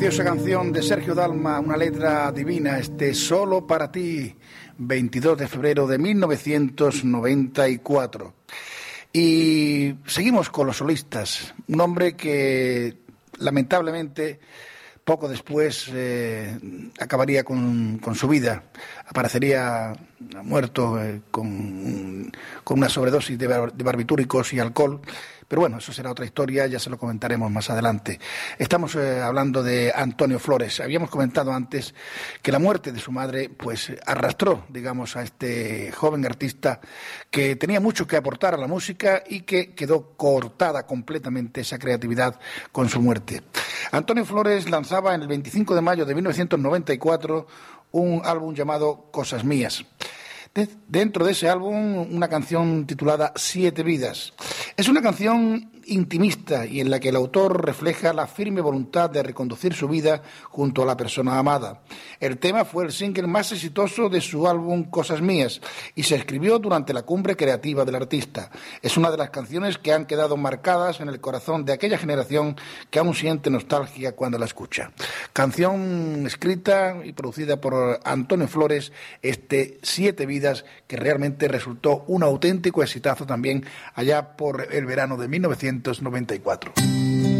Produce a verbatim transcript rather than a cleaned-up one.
Preciosa canción de Sergio Dalma, una letra divina, este Solo para ti, veintidós de febrero de mil novecientos noventa y cuatro. Y seguimos con los solistas, un hombre que lamentablemente poco después eh, acabaría con, con su vida, aparecería muerto eh, con, con una sobredosis de, bar, de barbitúricos y alcohol. Pero bueno, eso será otra historia, ya se lo comentaremos más adelante. Estamos eh, hablando de Antonio Flores. Habíamos comentado antes que la muerte de su madre pues arrastró, digamos, a este joven artista que tenía mucho que aportar a la música y que quedó cortada completamente esa creatividad con su muerte. Antonio Flores lanzaba en el veinticinco de mayo de mil novecientos noventa y cuatro un álbum llamado Cosas Mías. De, dentro de ese álbum, una canción titulada Siete Vidas. Es una canción intimista y en la que el autor refleja la firme voluntad de reconducir su vida junto a la persona amada. El tema fue el single más exitoso de su álbum Cosas Mías y se escribió durante la cumbre creativa del artista. Es una de las canciones que han quedado marcadas en el corazón de aquella generación que aún siente nostalgia cuando la escucha. Canción escrita y producida por Antonio Flores, este Siete Vidas, que realmente resultó un auténtico exitazo también allá por el verano de mil novecientos noventa y cuatro.